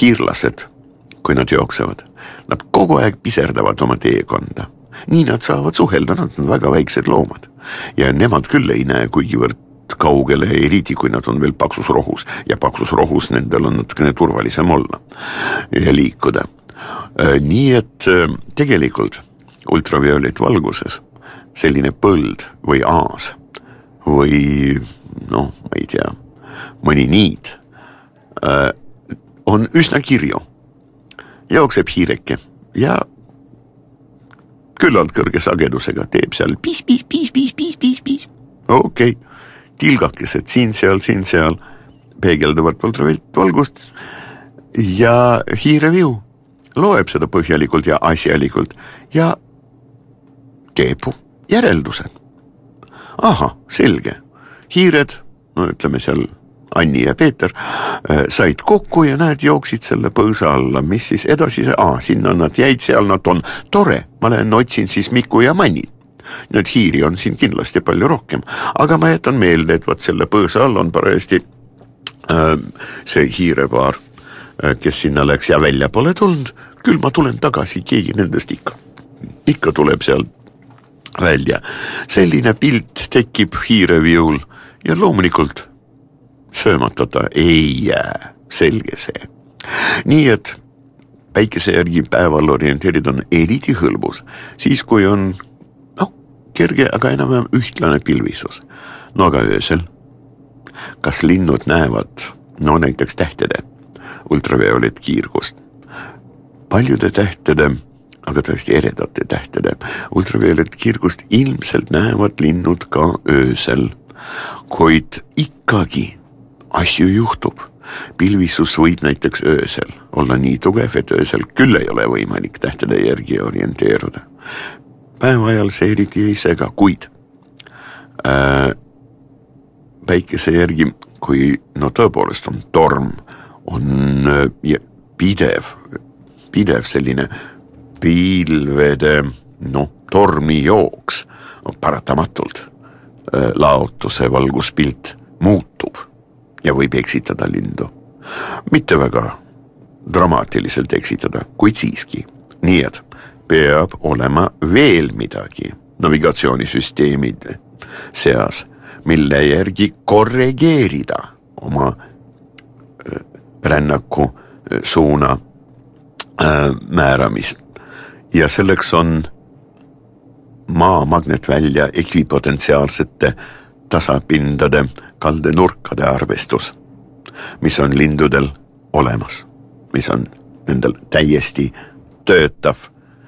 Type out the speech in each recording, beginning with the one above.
hiirlased, kui nad jooksevad, nad kogu aeg piserdavad oma teekonda. Nii nad saavad suhelda, nad on väga väiksed loomad. Ja nemad küll ei näe kuigivõrd kaugele, eriti kui nad on veel paksus rohus. Ja paksus rohus nendel on natukene turvalisem olla ja liikuda. Nii et tegelikult ultraviolettvalguses selline põld või aas või ma ei tea, mõni niid on üsna kirju. Jookseb hiireke ja küllalt kõrge sagedusega teeb seal piis. Okei, tilgakesed siin seal peegeldavad ultraviolettvalgust ja hiireviu loeb seda põhjalikult ja asjalikult ja teeb järeldused. Aha, selge. Hiired, ütleme seal Anni ja Peeter, said kokku ja näed, jooksid selle põõsa alla, mis siis edasi sinna nad jäid, seal nad on tore, ma lähen otsin siis Miku ja Manni. Nüüd hiiri on siin kindlasti palju rohkem, aga ma jätan meelde, et selle põõsa all on parajasti see hiirepaar, kes sinna läks ja välja pole tulnud, küll ma tulen tagasi, keegi nendest ikka tuleb seal välja. Selline pilt tekib hiireviul ja loomulikult söömatada ei jää, selge see. Nii et päikese järgi päeval orienteerida on eriti hõlbus, siis kui on kerge, aga enam ühtlane pilvisus. Aga öösel, kas linnud näevad, näiteks tähtede ultraviolettkiirgust. Paljude tähtede, aga tõesti eredate tähtede ultraviolettkiirgust ilmselt näevad linnud ka öösel, kuid ikkagi asju juhtub. Pilvisus võib näiteks öösel olla nii tugev, et öösel küll ei ole võimalik tähtede järgi orienteeruda. Päeva ajal see eriti ei sega, kuid päikese järgi, kui tõepoolest on torm, on pidev selline pilvede tormijooks, paratamatult laotuse valguspilt muutub ja võib eksitada lindu. Mitte väga dramaatiliselt eksitada, kuid siiski. Nii et peab olema veel midagi navigatsioonisüsteemide seas, mille järgi korrigeerida oma rännaku suuna määramist. Ja selleks on maa magnetvälja ekvipotentsiaalsete tasapindade kaldenurkade arvestus, mis on lindudel olemas, mis on nendel täiesti töötav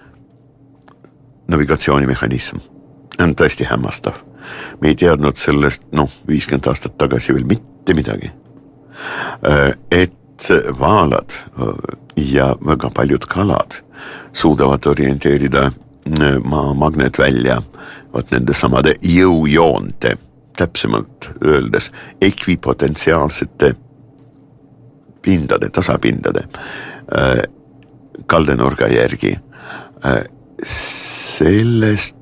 navigatsioonimehhanism. On tõesti hämmastav. Me ei teadnud sellest 50 aastat tagasi veel mitte midagi. Et vaalad ja väga paljud kalad suudavad orienteerida maa magnetvälja nende samade jõujoonte, täpsemalt öeldes ekvipotentsiaalsete pindade, tasapindade kaldenurga järgi. Sellest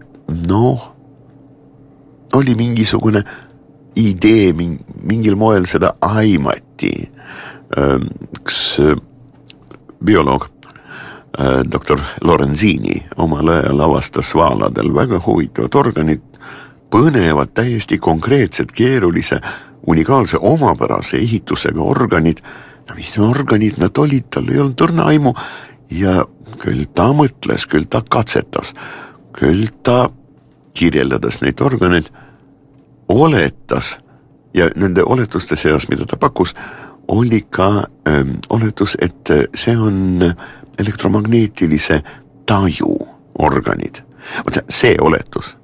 oli mingisugune idee, mingil moel seda aimati. Üks bioloog, doktor Lorenzini, omal ajal avastas vaaladel väga huvitavad organid, põnevad täiesti konkreetsed, keerulise, unikaalse omapärase ehitusega organid. Mis organid nad olid, tal ei olnud õrna aimu ja küll ta mõtles, küll ta katsetas, küll ta kirjeldades neid organeid oletas ja nende oletuste seas, mida ta pakkus, oli ka oletus, et see on elektromagneetilise taju organid. See oletus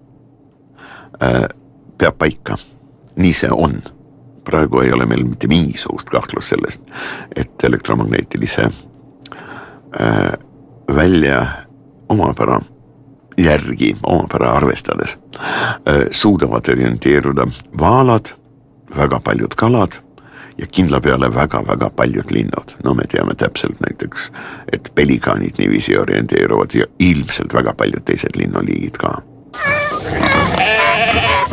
peab paika. Nii see on. Praegu ei ole meil mitte mingisugust kahtlust sellest, et elektromagneetilise välja omapära järgi, omapära arvestades suudavad orienteeruda vaalad, väga paljud kalad ja kindla peale väga-väga paljud linnud. Me teame täpselt näiteks, et pelikaanid niiviisi orienteeruvad ja ilmselt väga paljud teised linnuliigid ka.